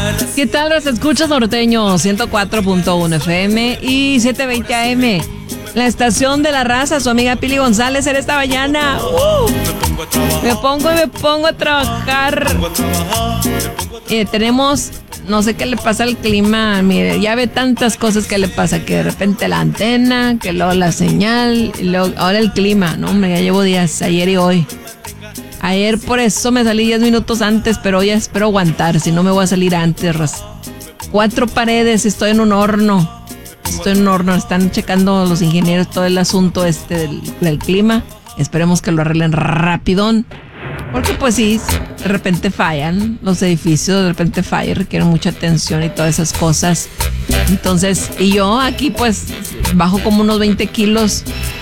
¿Qué tal los escuchas norteño? 104.1 FM y 720 AM. La estación de la raza, su amiga Pili González en esta mañana. Me pongo a trabajar. Tenemos, no sé qué le pasa al clima. Mire, ya ve tantas cosas que le pasa, que de repente la antena, que luego la señal, y luego ahora el clima. No, hombre, ya llevo días, ayer y hoy. Ayer por eso me salí 10 minutos antes, pero hoy espero aguantar, si no me voy a salir antes. 4 paredes, estoy en un horno. Están checando los ingenieros todo el asunto del clima. Esperemos que lo arreglen rapidón. Porque pues sí, de repente fallan los edificios, de repente fallan, requieren mucha atención y todas esas cosas. Entonces, y yo aquí pues bajo como unos 20 kilos.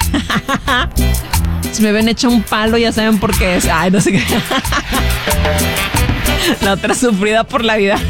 Si me ven hecho un palo, ya saben por qué es. Ay, no sé qué. La otra sufrida por la vida.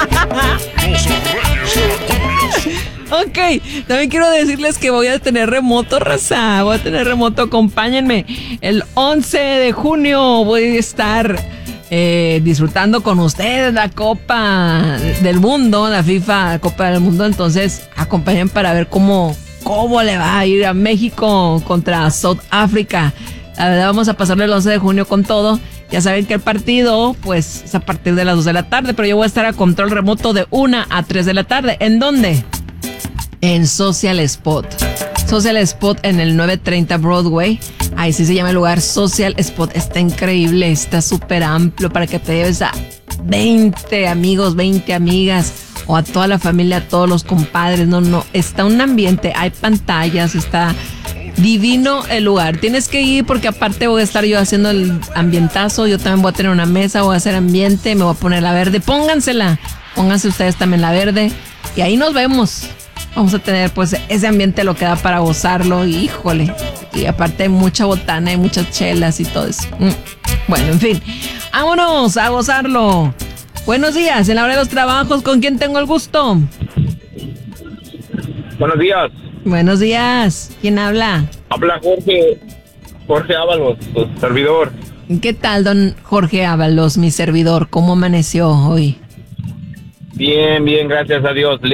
Ok, también quiero decirles que voy a tener remoto, raza. Voy a tener remoto, acompáñenme. El 11 de junio voy a estar disfrutando con ustedes la Copa del Mundo, la FIFA Copa del Mundo. Entonces, acompáñenme para ver cómo le va a ir a México contra South Africa. La verdad, vamos a pasarle el 11 de junio con todo. Ya saben que el partido, pues, es a partir de las 2 de la tarde, pero yo voy a estar a control remoto de 1 a 3 de la tarde. ¿En dónde? En Social Spot. Social Spot en el 930 Broadway. Ahí sí se llama el lugar. Social Spot. Está increíble, está súper amplio para que te lleves a 20 amigos, 20 amigas o a toda la familia, a todos los compadres. No, está un ambiente, hay pantallas, está divino el lugar. Tienes que ir porque aparte voy a estar yo haciendo el ambientazo. Yo también voy a tener una mesa, voy a hacer ambiente, me voy a poner la verde. Pónganse ustedes también la verde y ahí nos vemos. Vamos a tener pues ese ambiente, lo que da para gozarlo, y híjole, y aparte hay mucha botana, hay muchas chelas y todo eso. Bueno, en fin, vámonos a gozarlo. Buenos días, en la hora de los trabajos, ¿con quién tengo el gusto? Buenos días. Buenos días, ¿quién habla? Habla Jorge Ábalos, tu servidor. ¿Qué tal, don Jorge Ábalos, mi servidor? ¿Cómo amaneció hoy? Bien, gracias a Dios.